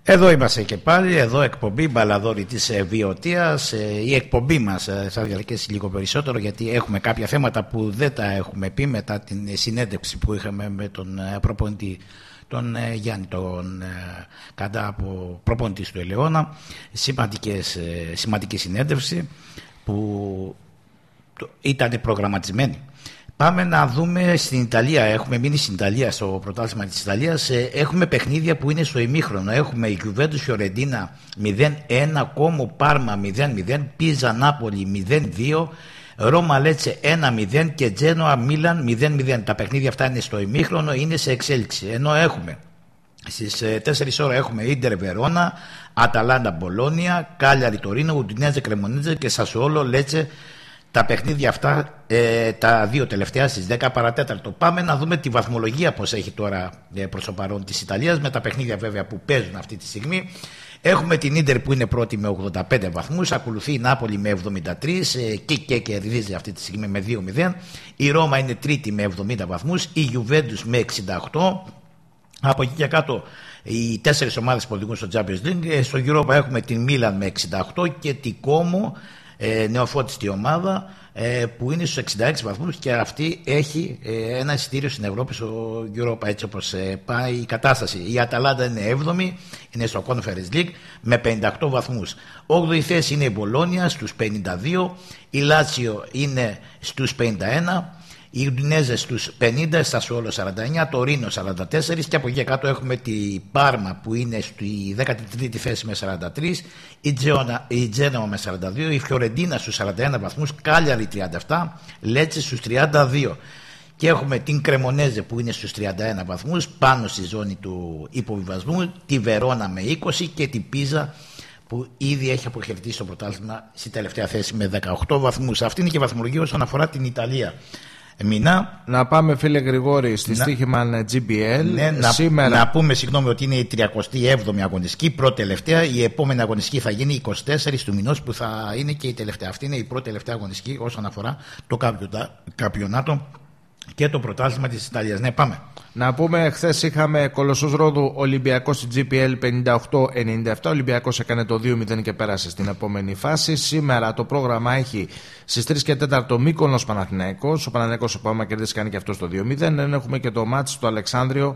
Εδώ είμαστε και πάλι, εδώ εκπομπή Μπαλαδόρη της Βιωτίας. Η εκπομπή μας θα διαρκέσει λίγο περισσότερο, γιατί έχουμε κάποια θέματα που δεν τα έχουμε πει μετά την συνέντευξη που είχαμε με τον προπονητή, τον Γιάννη, τον κατά από προπονητής του Ελαιώνα. Σημαντική συνέντευξη που ήταν προγραμματισμένη. Πάμε να δούμε στην Ιταλία. Έχουμε μείνει στην Ιταλία, στο πρωτάθλημα της Ιταλίας. Έχουμε παιχνίδια που είναι στο ημίχρονο. Έχουμε η Juventus Φιωρεντίνα 0-1, Κόμο Πάρμα 0-0, Πίζα Νάπολη 0-2, Ρώμα Λέτσε 1-0 και Τζένοα Μίλαν 0-0. Τα παιχνίδια αυτά είναι στο ημίχρονο, είναι σε εξέλιξη. Ενώ έχουμε στις 4 ώρα έχουμε Ίντερ Βερόνα, Αταλάντα Μπολόνια, Κάλιαρι Τωρίνο, Ουντινέζε Κρεμονίζε και Σασουόλο Λέτσε. Τα παιχνίδια αυτά, τα δύο τελευταία στις 10 παρατέταρτο. Πάμε να δούμε τη βαθμολογία πως έχει τώρα προς το παρόν της Ιταλίας, με τα παιχνίδια βέβαια που παίζουν αυτή τη στιγμή. Έχουμε την Ίντερ που είναι πρώτη με 85 βαθμούς, ακολουθεί η Νάπολη με 73 και κερδίζει αυτή τη στιγμή με 2-0. Η Ρώμα είναι τρίτη με 70 βαθμούς, η Γιουβέντους με 68. Από εκεί και κάτω οι 4 ομάδες που οδηγούν στο Champions League. Στο Europa έχουμε την Μίλαν με 68 και την Κόμο, νεοφώτιστη ομάδα, που είναι στους 66 βαθμούς και αυτή έχει ένα εισιτήριο στην Ευρώπη στο Europa, έτσι όπως πάει η κατάσταση. Η Αταλάντα είναι 7η, είναι στο Conference League με 58 βαθμούς. 8η θέση είναι η Μπολόνια στους 52, η Λάτσιο είναι στους 51, η Ουντινέζε στους 50, Σασουόλο 49, το Ρήνο 44 και από εκεί κάτω έχουμε τη Πάρμα που είναι στη 13η θέση με 43, η Τζένοα με 42, η Φιωρεντίνα στους 41 βαθμούς, Κάλιαρι 37, Λέτσε στους 32 και έχουμε την Κρεμονέζε που είναι στους 31 βαθμούς πάνω στη ζώνη του υποβιβασμού, τη Βερόνα με 20 και την Πίζα που ήδη έχει αποχαιρετήσει στο πρωτάθλημα στη τελευταία θέση με 18 βαθμούς. Αυτή είναι και η βαθμολογία όσον αφορά την Ιταλία. Μηνά. Να πάμε, φίλε Γρηγόρη, στη στοίχημα GBL. Ναι, σήμερα... να πούμε, συγγνώμη, ότι είναι η 37η αγωνιστική, πρώτη τελευταία. Η επόμενη αγωνιστική θα γίνει 24 του μηνός, που θα είναι και η τελευταία. Αυτή είναι η πρώτη τελευταία αγωνιστική όσον αφορά το καπιονάτο και το πρωτάθλημα της Ιταλίας. Ναι, πάμε. Να πούμε, χθες είχαμε Κολοσσός Ρόδου Ολυμπιακός στην GPL 58-97. Ο Ολυμπιακός έκανε το 2-0 και πέρασε στην επόμενη φάση. Σήμερα το πρόγραμμα έχει στις 3 και 4 Μύκονος Παναθηναϊκός. Ο Παναθηναϊκός ο Παόμα κερδίσει, κάνει και αυτό στο 2-0. Then έχουμε και το μάτς στο Αλεξάνδριο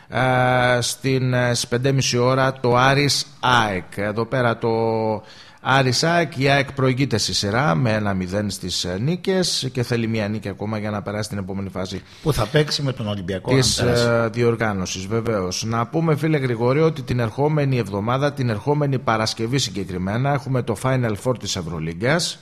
στις 5.30 ώρα, το Άρης ΑΕΚ. Εδώ πέρα το Άρης ΑΕΚ, η ΑΕΚ προηγείται στη σειρά με 1-0 στις νίκες και θέλει μια νίκη ακόμα για να περάσει την επόμενη φάση που θα παίξει με τον Ολυμπιακό της διοργάνωσης. Βεβαίως. Να πούμε, φίλε Γρηγόρη, ότι την ερχόμενη εβδομάδα, την ερχόμενη Παρασκευή συγκεκριμένα, έχουμε το Final Four της Ευρωλίγκας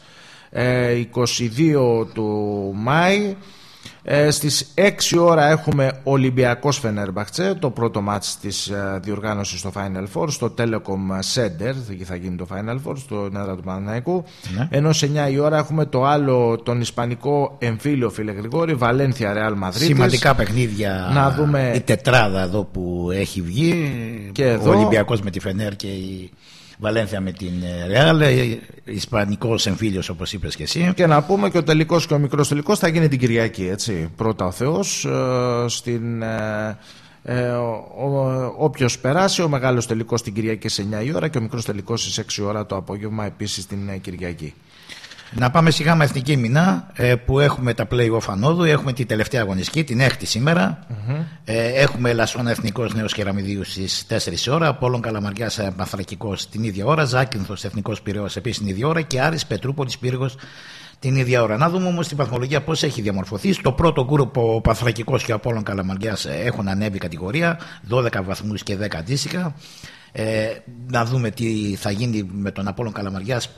22 του Μάη. Στις 6 ώρα έχουμε Ολυμπιακός Φενέρμπαχτσε, το πρώτο μάτς της διοργάνωσης στο Final Four, στο Telecom Center θα γίνει το Final Four, στο έδρα του Παναθηναϊκού. Ναι. Ενώ σε 9 η ώρα έχουμε το άλλο, τον ισπανικό εμφύλιο, φίλε Γρηγόρη, Βαλένθια Ρεάλ Μαδρίτης. Σημαντικά παιχνίδια, να δούμε... η τετράδα εδώ που έχει βγει και εδώ... ο Ολυμπιακός με τη Φενέρ και η Βαλένθια με την Ρεάλ, ισπανικός εμφύλιος όπως είπες και εσύ. Και να πούμε και ο τελικός και ο μικρός τελικός θα γίνει την Κυριακή, έτσι. Πρώτα ο Θεός, όποιος περάσει, ο μεγάλος τελικός την Κυριακή σε 9 η ώρα και ο μικρός τελικός στις 6 ώρα το απόγευμα επίσης την Κυριακή. Να πάμε σιγά με Εθνική Μηνά, που έχουμε τα play-off ανόδου. Έχουμε τη τελευταία αγωνιστική, την 6η σήμερα. Έχουμε Λασσόνα Εθνικός Νέος Κεραμιδίου στις 4 ώρα, Απόλλων Καλαμαριάς Παθρακικός την ίδια ώρα, Ζάκυνθος Εθνικός Πειραιώς επίσης την ίδια ώρα και Άρης Πετρούπολης Πύργος την ίδια ώρα. Να δούμε όμως την βαθμολογία πώς έχει διαμορφωθεί. Στο πρώτο γκρουπ ο Παθρακικός και ο Απόλλων Καλαμαριάς έχουν ανέβει κατηγορία, 12 βαθμούς και 10 αντίστοιχα. Να δούμε τι θα γίνει με τον Απόλλων Καλαμαριάς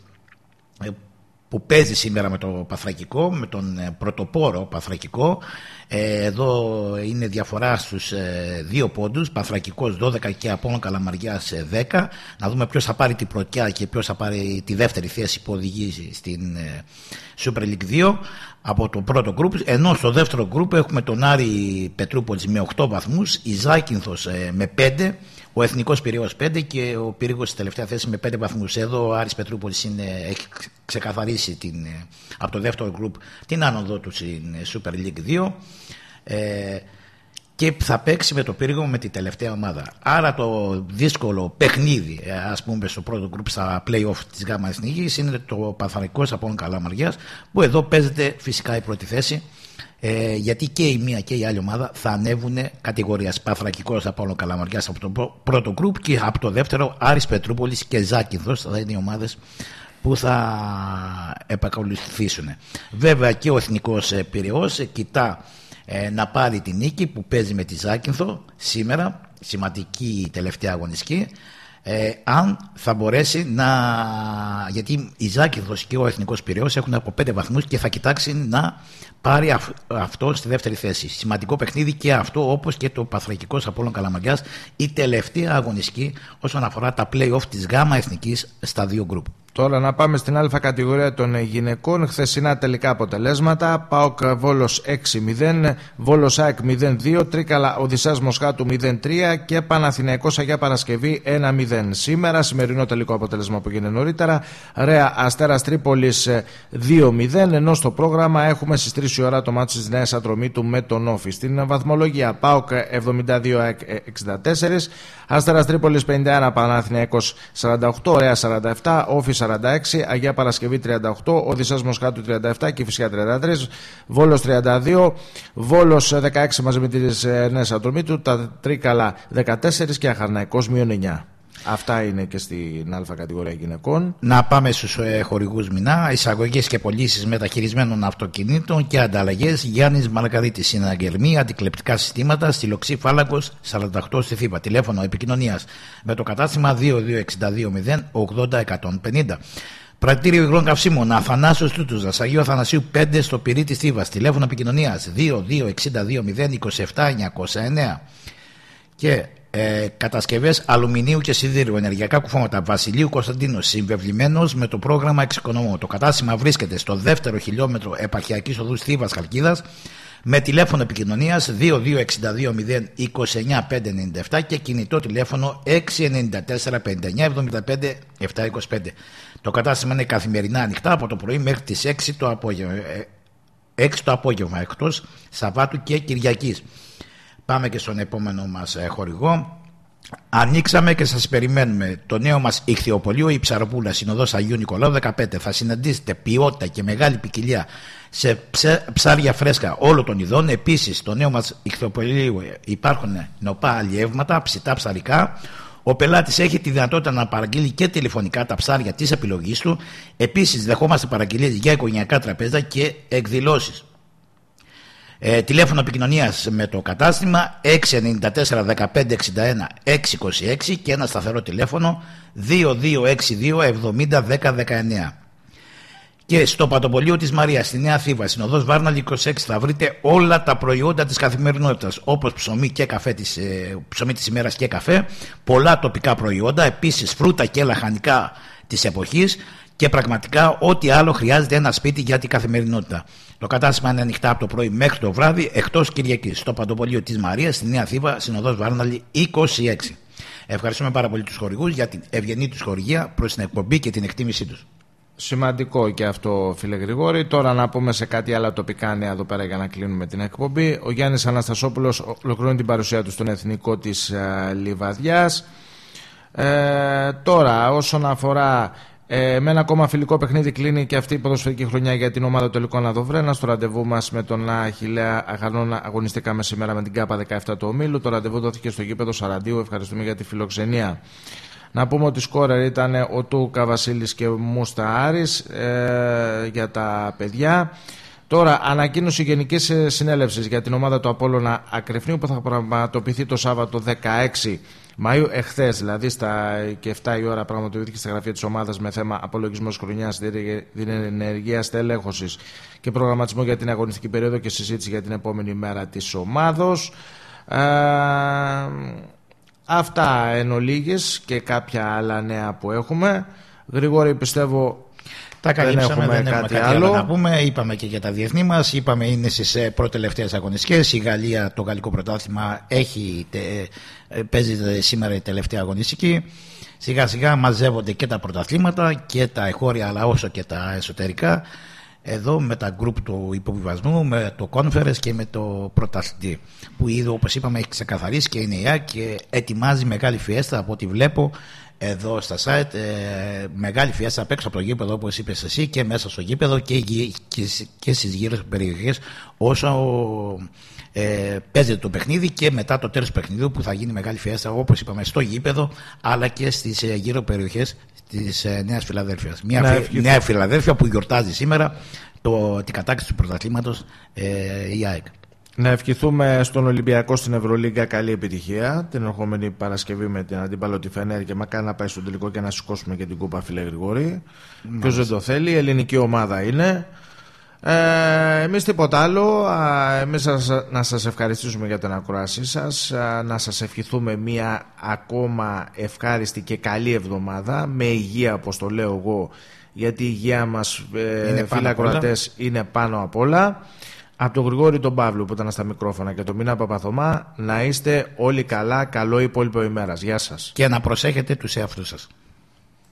που παίζει σήμερα με το Παθρακικό, με τον πρωτοπόρο Παθρακικό. Εδώ είναι διαφορά στους 2 πόντους, Παθρακικός 12 και Απόλλων Καλαμαριάς 10. Να δούμε ποιος θα πάρει την πρωτιά και ποιος θα πάρει τη δεύτερη θέση που οδηγεί στην Super League 2 από το πρώτο γκρουπ. Ενώ στο δεύτερο γκρουπ έχουμε τον Άρη Πετρούπολης με 8 βαθμούς, η Ζάκυνθος με 5, ο Εθνικός Πειραιώς 5 και ο Πύργος στη τελευταία θέση με 5 βαθμούς. Εδώ ο Άρης Πετρούπολης έχει ξεκαθαρίσει από το δεύτερο γκρουπ την άνοδο του στην Super League 2. και θα παίξει με το Πύργο με τη τελευταία ομάδα. Άρα το δύσκολο παιχνίδι, ας πούμε, στο πρώτο γκρουπ στα play-off της ΓΑΜΑ Εθνικής είναι το Παναθηναϊκός Απόλλων Καλαμαριάς, που εδώ παίζεται φυσικά η πρώτη θέση, γιατί και η μία και η άλλη ομάδα θα ανέβουν κατηγορίας. Παναθηναϊκός Απόλλων Καλαμαριάς από το πρώτο γκρουπ και από το δεύτερο Άρης Πετρούπολης και Ζάκυνθος θα είναι οι ομάδες που θα επακολουθήσουν. Βέβαια και ο Εθνικός Πειραιώς κοιτά να πάρει την νίκη που παίζει με τη Ζάκυνθο σήμερα, σημαντική τελευταία αγωνιστική, αν θα μπορέσει να, γιατί η Ζάκυνθος και ο Εθνικός Πειραιώς έχουν από 5 βαθμούς και θα κοιτάξει να πάρει αυτό στη δεύτερη θέση. Σημαντικό παιχνίδι και αυτό, όπως και το Παναθηναϊκός Απόλλων Καλαμαριάς, η τελευταία αγωνιστική όσον αφορά τα play-off της ΓΑΜΑ Εθνικής στα 2 γκρουπ. Τώρα να πάμε στην Α κατηγορία των γυναικών. Χθεσινά τελικά αποτελέσματα: ΠΑΟΚ Βόλος 6-0, Βόλος ΑΕΚ 0-2, Τρίκαλα Οδυσσέας Μοσχάτου 0-3 και Παναθηναϊκός Αγιά Παρασκευή 1-0. Σήμερα, σημερινό τελικό αποτέλεσμα που γίνεται νωρίτερα: Ρέα Αστέρας Τρίπολης 2-0, ενώ στο πρόγραμμα έχουμε στις 3 η ώρα το μάτσο της Νέας Ατρομήτου με τον Όφη. Στην βαθμολογία, ΠΑΟΚ 72, ΑΕΚ 64, Αστέρας Τρίπολης 51, Παναθηναϊκός 48, Ρέα 47, Όφη 46, Αγία Παρασκευή 38, Οδυσσέας Μοσχάτου 37 και Κηφισιά 33, Βόλος 32, Βόλος 16 μαζί με τις Νέες Ατρομήτου, τα Τρίκαλα 14 και Αχαρναϊκός -9. Αυτά είναι και στην Α κατηγορία γυναικών. Να πάμε στους χορηγούς μηνά. Εισαγωγές και πωλήσεις μεταχειρισμένων αυτοκινήτων και ανταλλαγές. Γιάννης Μαρκαδίτης, συναγερμή, αντικλεπτικά συστήματα, στυλοξή φάλακος 48 στη Θήβα. Τηλέφωνο επικοινωνίας με το κατάστημα 2262 080 150. Πρακτήριο υγρών καυσίμων Αθανάσιος Τούτουζας, Αγίου Αθανασίου 5 στο Πυρί της Θήβας. Τηλέφωνο επικοινωνίας 2262 027 909. Και κατασκευές αλουμινίου και σιδήρου, ενεργειακά κουφώματα Βασιλείου Κωνσταντίνου, συμβεβλημένος με το πρόγραμμα Εξοικονομώ. Το κατάστημα βρίσκεται στο δεύτερο χιλιόμετρο επαρχιακής οδούς Θήβας Χαλκίδας, με τηλέφωνο επικοινωνίας 2262 029 597 και κινητό τηλέφωνο 694 59 75 725. Το κατάστημα είναι καθημερινά ανοιχτά από το πρωί μέχρι τις 6 το απόγευμα, εκτός Σαββάτου και Κυριακής. Πάμε και στον επόμενο μας χορηγό. Ανοίξαμε και σας περιμένουμε. Το νέο μας ιχθυοπωλείο η Ψαροπούλα, Συνοδός Αγίου Νικολάου 15. Θα συναντήσετε ποιότητα και μεγάλη ποικιλία σε ψάρια φρέσκα όλων των ειδών. Επίσης, στο νέο μας ιχθυοπωλείο υπάρχουν νοπά αλλιεύματα, ψητά ψαρικά. Ο πελάτης έχει τη δυνατότητα να παραγγείλει και τηλεφωνικά τα ψάρια της επιλογής του. Επίσης, δεχόμαστε παραγγελίες για οικογενειακά τραπέζια και εκδηλώσεις. Τηλέφωνο επικοινωνίας με το κατάστημα 694 15 61 626 και ένα σταθερό τηλέφωνο 2262 70 10 19. Και στο πατοπολείο της Μαρίας στη Νέα Θήβα, Συνοδός Βάρναλη 26, θα βρείτε όλα τα προϊόντα της καθημερινότητας, όπως ψωμί και καφέ ψωμί της ημέρας και καφέ, πολλά τοπικά προϊόντα, επίσης φρούτα και λαχανικά της εποχής και πραγματικά ό,τι άλλο χρειάζεται ένα σπίτι για την καθημερινότητα. Το κατάστημα είναι ανοιχτά από το πρωί μέχρι το βράδυ, εκτός Κυριακής, στο πατοπολείο της Μαρίας στη Νέα Θήβα, Συνοδός Βάρναλη 26. Ευχαριστούμε πάρα πολύ τους χορηγούς για την ευγενή τους χορηγία προς την εκπομπή και την εκτίμησή τους. Σημαντικό και αυτό, φίλε Γρηγόρη. Τώρα να πούμε σε κάτι άλλα τοπικά νέα εδώ πέρα για να κλείνουμε την εκπομπή. Ο Γιάννης Αναστασόπουλος ολοκληρώνει την παρουσία του στον Εθνικό της Λιβαδιάς. Τώρα όσον αφορά με ένα ακόμα φιλικό παιχνίδι, κλείνει και αυτή η ποδοσφαιρική χρονιά για την ομάδα Τελικών Αδοβρένα. Στο ραντεβού μας με τον Αχιλλέα Αγανώνα αγωνιστήκαμε σήμερα με την ΚΑΠΑ 17 του ομίλου. Το ραντεβού δόθηκε στο γήπεδο Σαραντίου. Ευχαριστούμε για τη φιλοξενία. Να πούμε ότι σκόρερ ήταν ο Τούκα Βασίλης και Μούστα Άρης για τα παιδιά. Τώρα, ανακοίνωση γενικής συνέλευσης για την ομάδα του Απόλλωνα Ακρεφνίου που θα πραγματοποιηθεί το Σάββατο 16 Μαΐου, εχθές δηλαδή, στα και 7 η ώρα πραγματοποιήθηκε στα γραφεία της ομάδας με θέμα απολογισμός χρονιάς, ενεργείας, τελέχωσης και προγραμματισμό για την αγωνιστική περίοδο και συζήτηση για την επόμενη μέρα της ομάδος. Αυτά εν ολίγης και κάποια άλλα νέα που έχουμε. Γρηγόρη, πιστεύω τα καλύψαμε, δεν έχουμε κάτι άλλο να πούμε. Είπαμε και για τα διεθνή μας. Είπαμε είναι στις προτελευταίες αγωνιστικές. Η Γαλλία, το γαλλικό πρωτάθλημα, παίζει σήμερα η τελευταία αγωνιστική. Σιγά σιγά μαζεύονται και τα πρωταθλήματα και τα εγχώρια, αλλά όσο και τα εσωτερικά. εδώ με τα γκρουπ του υποβιβασμού, με το conference και με το πρωταθλητή, που ήδη, όπως είπαμε, έχει ξεκαθαρίσει και είναι η ΑΕΚ και ετοιμάζει μεγάλη φιέστα από ό,τι βλέπω εδώ στα site. Μεγάλη φιέστα απ' έξω από το γήπεδο, όπως είπες εσύ, και μέσα στο γήπεδο και στις γύρω περιοχές όσο παίζεται το παιχνίδι, και μετά το τέλος του παιχνιδιού που θα γίνει μεγάλη φιέστα, όπως είπαμε, στο γήπεδο αλλά και στις γύρω περιοχές της Νέας Φιλαδέλφειας. Νέα Φιλαδέλφεια που γιορτάζει σήμερα την κατάκτηση του πρωταθλήματος η ΑΕΚ. Να ευχηθούμε στον Ολυμπιακό στην Ευρωλίγκα καλή επιτυχία την ερχόμενη Παρασκευή με την αντίπαλο τη Φενέρ, και μακάρι να πάει στο τελικό και να σηκώσουμε και την κούπα, φίλε Γρηγόρη. Ποιος δεν το θέλει, η ελληνική ομάδα είναι. Εμείς τίποτα άλλο. Εμείς να σας ευχαριστήσουμε για την ακρόασή σας, να σας ευχηθούμε μια ακόμα ευχάριστη και καλή εβδομάδα με υγεία, όπως το λέω εγώ, γιατί η υγεία μας, φίλοι ακροατές, είναι πάνω απ' όλα. Από τον Γρηγόρη τον Παύλου που ήταν στα μικρόφωνα και τον Μίνα Παπαθωμά, να είστε όλοι καλά, καλό υπόλοιπο ημέρας. Γεια σας. Και να προσέχετε τους εαυτούς σας.